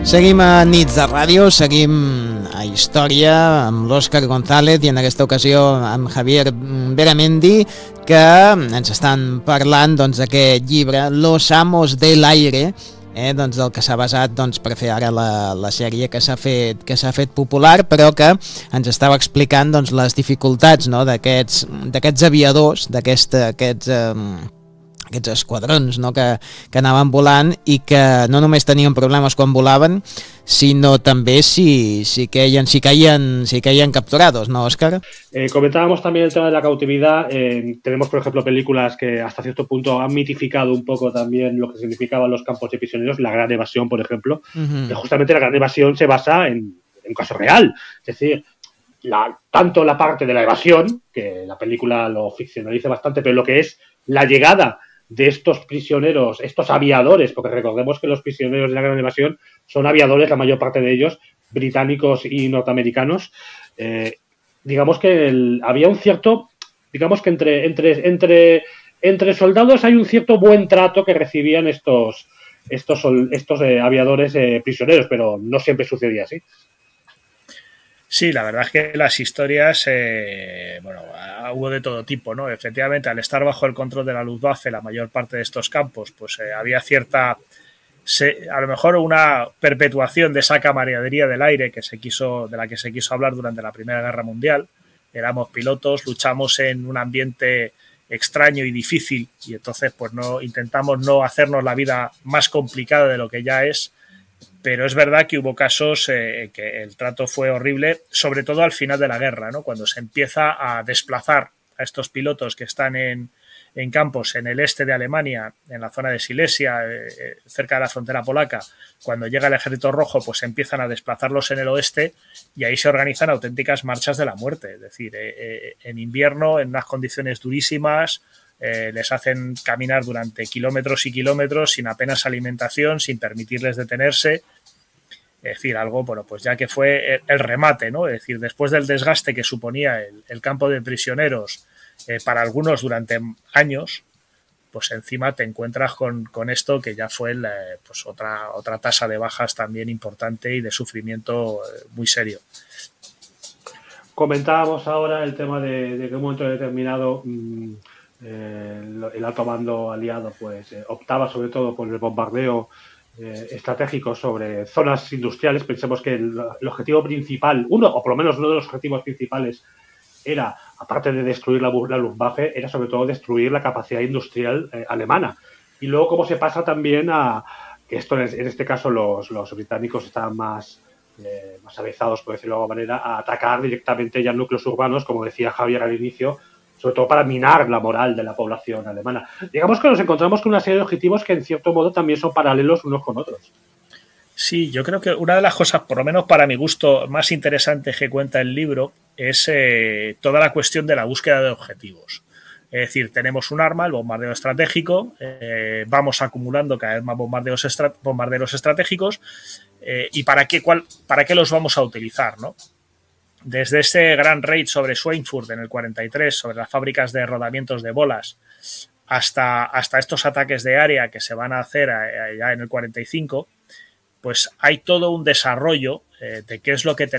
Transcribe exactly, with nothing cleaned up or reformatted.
Seguim a Nits de Ràdio, seguim a Història amb l'Òscar González i en aquesta ocasió amb Javier Beramendi, que ens estan parlant doncs, d'aquest llibre Los Amos del Aire, eh, doncs, del que s'ha basat doncs, per fer ara la, la sèrie que s'ha fet, que s'ha fet popular, però que ens estava explicant doncs, les dificultats, no, d'aquests d'aquests aviadors, d'aquests aquests, eh, aquests esquadrons, no, que, que anaven volant i que no només tenien problemes quan volaven, sino també si, si, caían, si, caían, si caían capturados, ¿no, Óscar? Eh, comentábamos también el tema de la cautividad. Eh, tenemos, por ejemplo, películas que hasta cierto punto han mitificado un poco también lo que significaban los campos de prisioneros. La Gran Evasión, por ejemplo, uh-huh. que justamente la Gran Evasión se basa en, en un caso real. Es decir, la, tanto la parte de la evasión, que la película lo ficcionaliza bastante, pero lo que es la llegada de estos prisioneros, estos aviadores, porque recordemos que los prisioneros de la Gran Evasión son aviadores, la mayor parte de ellos, británicos y norteamericanos. Eh, digamos que el, había un cierto, digamos que entre, entre, entre, entre soldados hay un cierto buen trato que recibían estos, estos, estos eh, aviadores eh, prisioneros, pero no siempre sucedía así. Sí, la verdad es que las historias, eh, bueno, hubo de todo tipo, ¿no? Efectivamente, al estar bajo el control de la Luftwaffe, la mayor parte de estos campos, pues eh, había cierta, se, a lo mejor una perpetuación de esa camaradería del aire que se quiso, de la que se quiso hablar durante la Primera Guerra Mundial. Éramos pilotos, luchamos en un ambiente extraño y difícil y entonces, pues no intentamos no hacernos la vida más complicada de lo que ya es. Pero es verdad que hubo casos eh, que el trato fue horrible, sobre todo al final de la guerra, ¿no? Cuando se empieza a desplazar a estos pilotos que están en, en campos en el este de Alemania, en la zona de Silesia, eh, cerca de la frontera polaca. Cuando llega el Ejército Rojo, pues empiezan a desplazarlos en el oeste y ahí se organizan auténticas marchas de la muerte. Es decir, eh, eh, en invierno, en unas condiciones durísimas, Eh, les hacen caminar durante kilómetros y kilómetros sin apenas alimentación, sin permitirles detenerse. Es decir, algo, bueno, pues ya que fue el, el remate, ¿no? Es decir, después del desgaste que suponía el, el campo de prisioneros eh, para algunos durante años, pues encima te encuentras con, con esto que ya fue el, eh, pues otra, otra tasa de bajas también importante y de sufrimiento eh, muy serio. Comentábamos ahora el tema de, de que en un momento determinado mmm, Eh, el alto mando aliado pues eh, optaba sobre todo por el bombardeo eh, estratégico sobre zonas industriales. Pensemos que el, el objetivo principal, uno o por lo menos uno de los objetivos principales era, aparte de destruir la, la Luftwaffe, era sobre todo destruir la capacidad industrial eh, alemana. Y luego cómo se pasa también a que esto en, en este caso los, los británicos estaban más eh, más avezados, por decirlo de alguna manera, a atacar directamente ya núcleos urbanos, como decía Javier al inicio, sobre todo para minar la moral de la población alemana. Digamos que nos encontramos con una serie de objetivos que en cierto modo también son paralelos unos con otros. Sí, yo creo que una de las cosas, por lo menos para mi gusto, más interesantes que cuenta el libro es eh, toda la cuestión de la búsqueda de objetivos. Es decir, tenemos un arma, el bombardeo estratégico, eh, vamos acumulando cada vez más bombardeos, estra- bombarderos estratégicos eh, y para qué, cuál, para qué los vamos a utilizar, ¿no? Desde ese gran raid sobre Schweinfurt en el cuarenta y tres, sobre las fábricas de rodamientos de bolas, hasta, hasta estos ataques de área que se van a hacer ya en el cuarenta y cinco, pues hay todo un desarrollo eh, de qué es lo que tenemos